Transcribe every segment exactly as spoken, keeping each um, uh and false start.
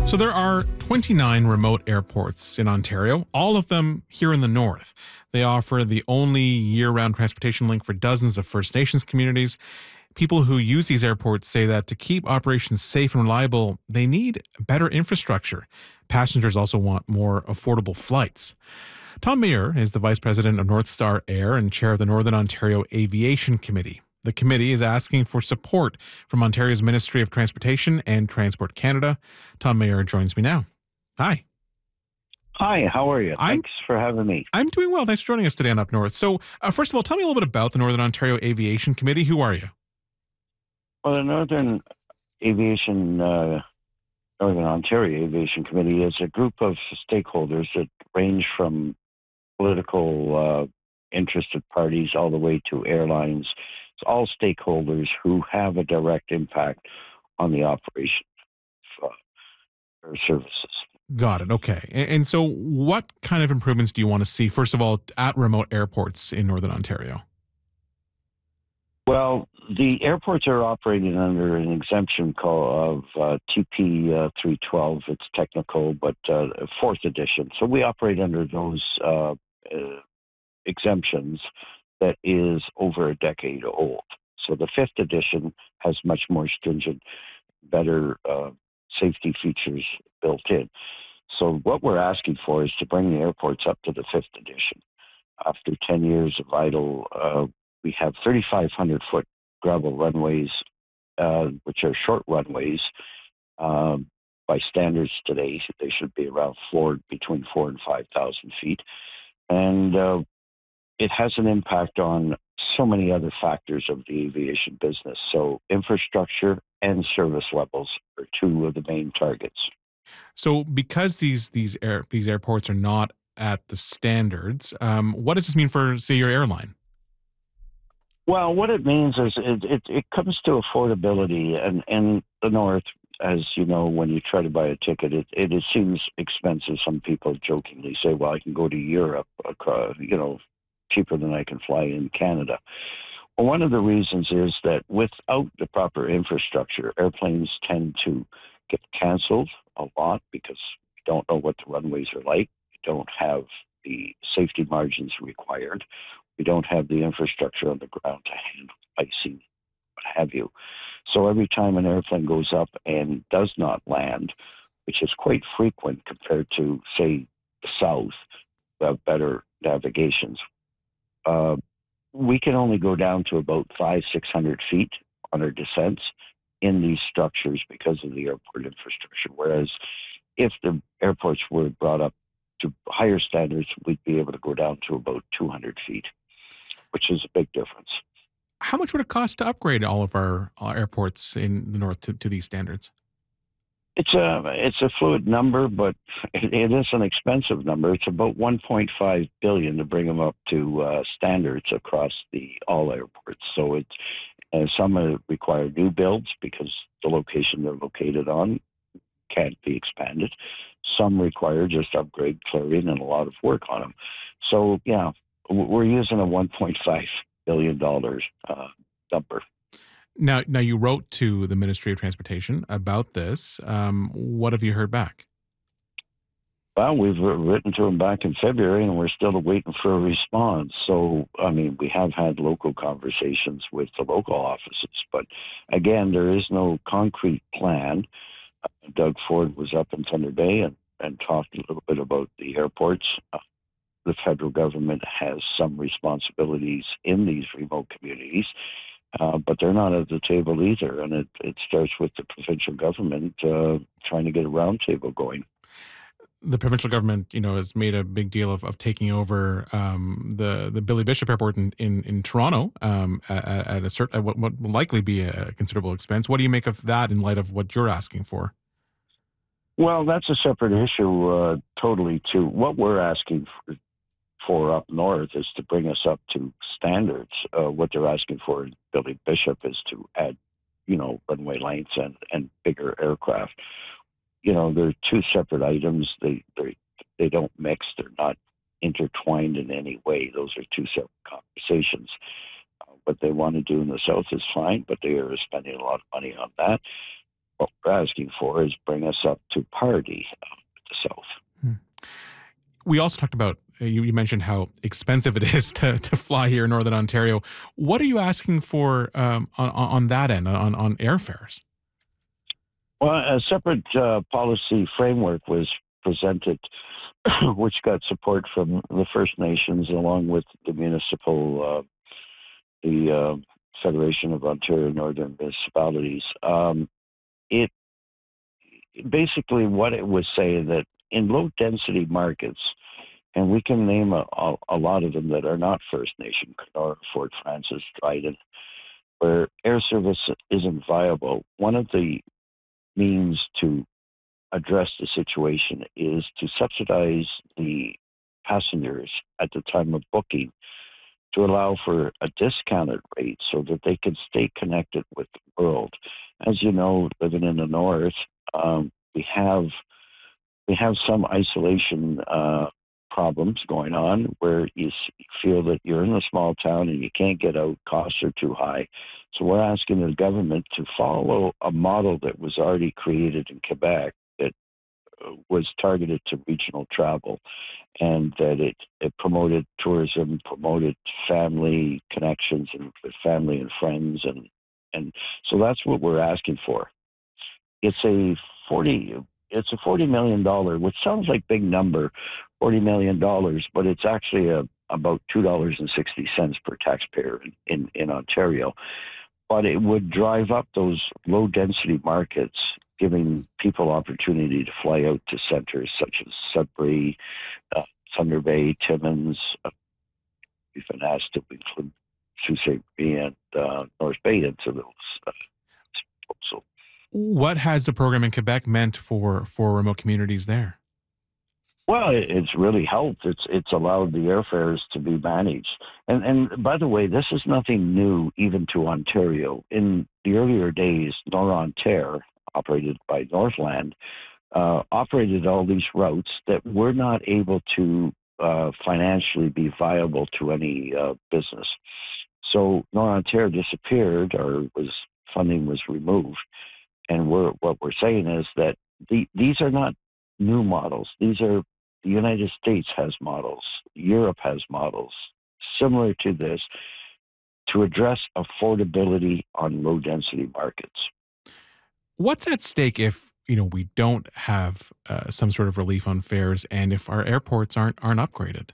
So there are twenty-nine remote airports in Ontario, all of them here in the north. They offer the only year-round transportation link for dozens of First Nations communities. People who use these airports say that to keep operations safe and reliable, they need better infrastructure. Passengers also want more affordable flights. Tom Mayer is the Vice President of North Star Air and Chair of the Northern Ontario Aviation Committee. The committee is asking for support from Ontario's Ministry of Transportation and Transport Canada. Tom Mayer joins me now. Hi. Hi, how are you? I'm, Thanks for having me. I'm doing well. Thanks for joining us today on Up North. So, uh, first of all, tell me a little bit about the Northern Ontario Aviation Committee. Who are you? Well, the Northern Aviation, uh, Northern Ontario Aviation Committee is a group of stakeholders that range from political uh, interested parties all the way to airlines. It's all stakeholders who have a direct impact on the operation of uh, air services. Got it. Okay. And, and so what kind of improvements do you want to see, first of all, at remote airports in Northern Ontario? Well, the airports are operating under an exemption call of uh, T P uh, three twelve. It's technical, but uh, fourth edition. So we operate under those uh, uh, exemptions that is over a decade old. So the fifth edition has much more stringent, better uh, safety features built in. So what we're asking for is to bring the airports up to the fifth edition. After ten years of idle, uh, we have thirty-five hundred foot gravel runways, uh, which are short runways. Um, by standards today, they should be around four, between four and five thousand feet. And uh, it has an impact on so many other factors of the aviation business. So infrastructure and service levels are two of the main targets. So because these these air these airports are not at the standards, um, what does this mean for, say, your airline? Well, what it means is it, it, it comes to affordability. And in the North, as you know, when you try to buy a ticket, it, it, it seems expensive. Some people jokingly say, well, I can go to Europe, across, you know, cheaper than I can fly in Canada. Well, one of the reasons is that without the proper infrastructure, airplanes tend to get canceled a lot because we don't know what the runways are like. We don't have the safety margins required. We don't have the infrastructure on the ground to handle icing, what have you. So every time an airplane goes up and does not land, which is quite frequent compared to, say, the South, who have better navigations, uh, we can only go down to about five, six hundred feet on our descents in these structures because of the airport infrastructure. Whereas if the airports were brought up to higher standards, we'd be able to go down to about two hundred feet, which is a big difference. How much would it cost to upgrade all of our, our airports in the north to, to these standards? It's a it's a fluid number, but it, it is an expensive number. It's about one point five billion dollars to bring them up to uh, standards across the all airports. So it's uh, some uh, require new builds because the location they're located on can't be expanded. Some require just upgrade, clearing, and a lot of work on them. So yeah, we're using a one point five billion dollars uh, number. Now, now you wrote to the Ministry of Transportation about this. Um, what have you heard back? Well, we've written to them back in February, and we're still waiting for a response. So, I mean, we have had local conversations with the local offices, but again, there is no concrete plan. Uh, Doug Ford was up in Thunder Bay and, and talked a little bit about the airports. Uh, the federal government has some responsibilities in these remote communities. Uh, but they're not at the table either, and it, it starts with the provincial government uh, trying to get a roundtable going. The provincial government, you know, has made a big deal of, of taking over um, the the Billy Bishop Airport in in, in Toronto um, at, at a certain at what, what will likely be a considerable expense. What do you make of that in light of what you're asking for? Well, that's a separate issue, uh, totally. Too, what we're asking for. for up north is to bring us up to standards. Uh, what they're asking for in Billy Bishop is to add, you know, runway lengths and, and bigger aircraft. You know, they're two separate items. They they they don't mix. They're not intertwined in any way. Those are two separate conversations. Uh, what they want to do in the south is fine, but they are spending a lot of money on that. what we're asking for is bring us up to parity uh, with the South. Hmm. We also talked about, uh, you, you mentioned how expensive it is to, to fly here in Northern Ontario. What are you asking for um, on, on that end, on, on airfares? Well, a separate uh, policy framework was presented, which got support from the First Nations along with the municipal, uh, the uh, Federation of Ontario Northern Municipalities. Um, it basically what it was saying that in low density markets, and we can name a, a, a lot of them that are not First Nation, Kenora, Fort Frances, Dryden, where air service isn't viable. One of the means to address the situation is to subsidize the passengers at the time of booking to allow for a discounted rate so that they can stay connected with the world. As you know, living in the north, um, we have we have some isolation uh, problems going on where you feel that you're in a small town and you can't get out, costs are too high. So we're asking the government to follow a model that was already created in Quebec that was targeted to regional travel, and that it, it promoted tourism, promoted family connections and with family and friends, and and so that's what we're asking for. It's a forty it's a forty million dollar, which sounds like big number, forty million dollars, but it's actually a, about two dollars and sixty cents per taxpayer in, in, in Ontario. But it would drive up those low density markets, giving people opportunity to fly out to centers such as Sudbury, uh, Thunder Bay, Timmins. Uh, we've been asked to include Sault Ste. Marie and uh, North Bay into those uh, proposals. What has the program in Quebec meant for, for remote communities there? Well, it's really helped. It's it's allowed the airfares to be managed. And and by the way, this is nothing new even to Ontario. In the earlier days, Norontair, operated by Northland, uh, operated all these routes that were not able to uh, financially be viable to any uh, business. So Norontair disappeared, or was funding was removed. And we're, what we're saying is that the, these are not new models. These are the United States has models. Europe has models similar to this to address affordability on low density markets. What's at stake if, you know, we don't have uh, some sort of relief on fares, and if our airports aren't aren't upgraded?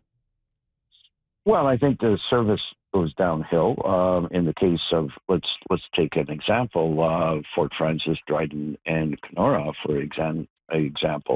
Well, I think the service goes downhill. Um, in the case of let's let's take an example: uh, Fort Frances, Dryden, and Kenora, for exam- example.